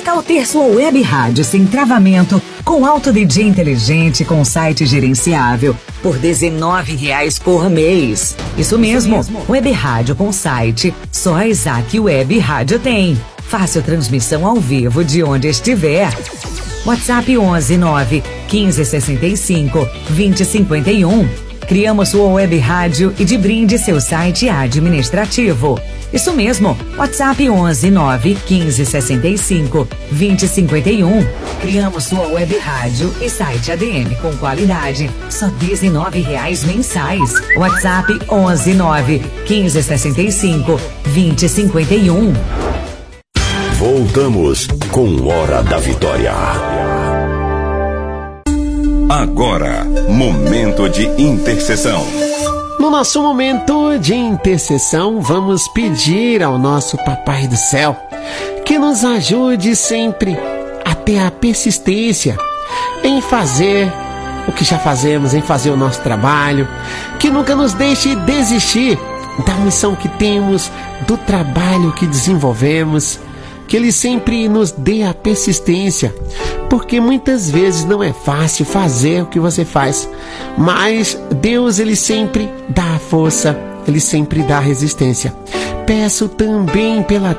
tal ter sua web rádio sem travamento, com Auto DJ inteligente, com site gerenciável, por R$19 por mês? Isso mesmo, web rádio com site, só a Isaac Web Rádio tem. Fácil transmissão ao vivo de onde estiver. WhatsApp 11 9 15 65 20 51. Criamos sua web rádio e de brinde seu site administrativo. Isso mesmo, WhatsApp 11 9 15 65 20 51. Criamos sua web rádio e site ADM com qualidade, só R$19 mensais. WhatsApp 11 9 15 65 20 51. Voltamos com Hora da Vitória. Agora, momento de intercessão. No nosso momento de intercessão, vamos pedir ao nosso Papai do Céu que nos ajude sempre a ter a persistência em fazer o que já fazemos, em fazer o nosso trabalho, que nunca nos deixe desistir da missão que temos, do trabalho que desenvolvemos, que Ele sempre nos dê a persistência, porque muitas vezes não é fácil fazer o que você faz, mas Deus, Ele sempre dá a força, Ele sempre dá a resistência. Peço também pela